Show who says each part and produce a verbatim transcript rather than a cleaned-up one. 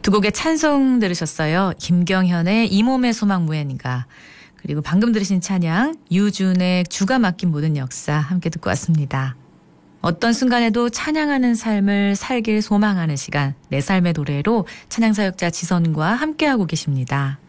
Speaker 1: 두 곡의 찬송 들으셨어요. 김경현의 이 몸의 소망 무엔가, 그리고 방금 들으신 찬양 유준의 주가 맡긴 모든 역사 함께 듣고 왔습니다. 어떤 순간에도 찬양하는 삶을 살길 소망하는 시간, 내 삶의 노래로 찬양사역자 지선과 함께하고 계십니다.